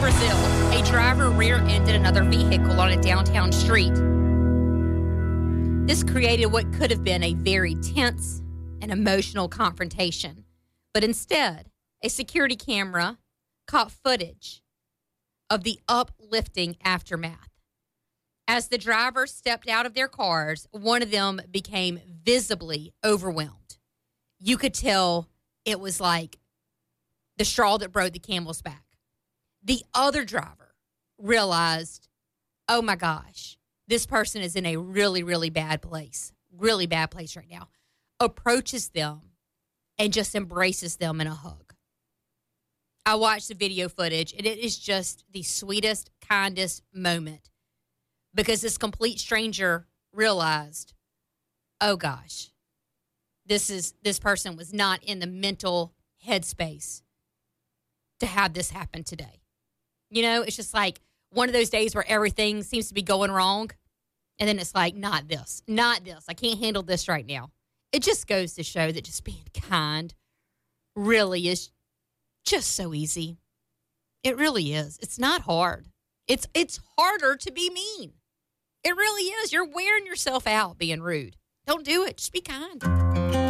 Brazil, a driver rear-ended another vehicle on a downtown street. This created what could have been a very tense and emotional confrontation. But instead, a security camera caught footage of the uplifting aftermath. As the drivers stepped out of their cars, one of them became visibly overwhelmed. You could tell it was like the straw that broke the camel's back. The other driver realized, oh my gosh, this person is in a really, really bad place right now, approaches them and just embraces them in a hug. I watched the video footage, and it is just the sweetest, kindest moment because this complete stranger realized, oh gosh, this person was not in the mental headspace to have this happen today. You know, it's just like one of those days where everything seems to be going wrong, and then it's like, not this. I can't handle this right now. It just goes to show that just being kind really is just so easy. It really is. It's not hard. It's harder to be mean. It really is. You're wearing yourself out being rude. Don't do it. Just be kind.